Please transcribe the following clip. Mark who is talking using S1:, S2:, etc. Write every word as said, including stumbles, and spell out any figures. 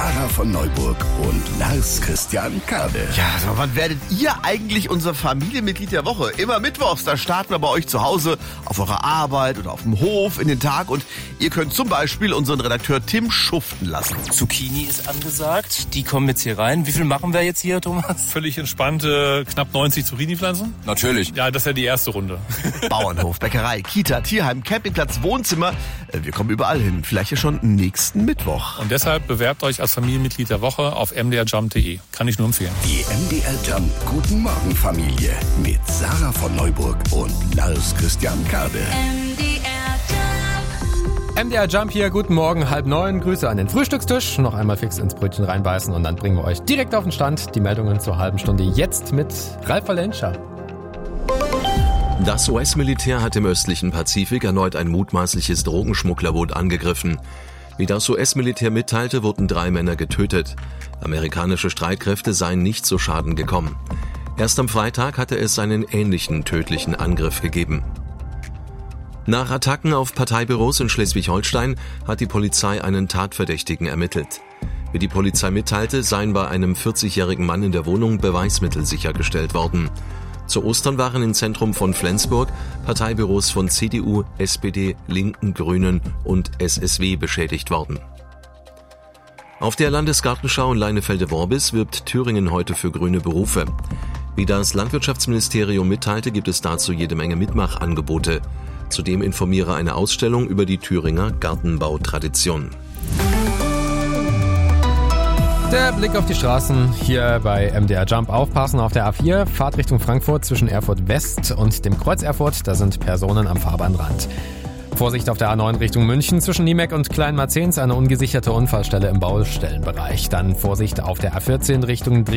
S1: Sarah von Neuburg und Lars Christian Kade.
S2: Ja, also wann werdet ihr eigentlich unser Familienmitglied der Woche? Immer mittwochs, da starten wir bei euch zu Hause, auf eurer Arbeit oder auf dem Hof in den Tag und ihr könnt zum Beispiel unseren Redakteur Tim schuften lassen.
S3: Zucchini ist angesagt, die kommen jetzt hier rein. Wie viel machen wir jetzt hier, Thomas?
S4: Völlig entspannte, knapp neunzig Zucchini-Pflanzen.
S3: Natürlich.
S4: Ja, das ist ja die erste Runde.
S2: Bauernhof, Bäckerei, Kita, Tierheim, Campingplatz, Wohnzimmer. Wir kommen überall hin, vielleicht ja schon nächsten Mittwoch.
S4: Und deshalb bewerbt euch als Familienmitglied der Woche auf m d r jump punkt d e. Kann ich nur empfehlen.
S1: Die M D R Jump Guten Morgen Familie mit Sarah von Neuburg und Lars Christian Kade.
S5: M D R Jump.
S6: M D R Jump hier, guten Morgen, halb neun, Grüße an den Frühstückstisch. Noch einmal fix ins Brötchen reinbeißen und dann bringen wir euch direkt auf den Stand. Die Meldungen zur halben Stunde jetzt mit Ralf Valenscha.
S7: Das U S-Militär hat im östlichen Pazifik erneut ein mutmaßliches Drogenschmugglerboot angegriffen. Wie das U S-Militär mitteilte, wurden drei Männer getötet. Amerikanische Streitkräfte seien nicht zu Schaden gekommen. Erst am Freitag hatte es einen ähnlichen tödlichen Angriff gegeben. Nach Attacken auf Parteibüros in Schleswig-Holstein hat die Polizei einen Tatverdächtigen ermittelt. Wie die Polizei mitteilte, seien bei einem vierzigjährigen Mann in der Wohnung Beweismittel sichergestellt worden. Zu Ostern waren im Zentrum von Flensburg Parteibüros von C D U, S P D, Linken, Grünen und S S W beschädigt worden. Auf der Landesgartenschau in Leinefelde-Worbis wirbt Thüringen heute für grüne Berufe. Wie das Landwirtschaftsministerium mitteilte, gibt es dazu jede Menge Mitmachangebote. Zudem informiere eine Ausstellung über die Thüringer Gartenbautradition.
S6: Der Blick auf die Straßen hier bei M D R Jump. Aufpassen auf der A vier, Fahrt Richtung Frankfurt zwischen Erfurt West und dem Kreuz Erfurt, da sind Personen am Fahrbahnrand. Vorsicht auf der A neun Richtung München zwischen Niemeck und Kleinmarzens, eine ungesicherte Unfallstelle im Baustellenbereich. Dann Vorsicht auf der A vierzehn Richtung Dresden.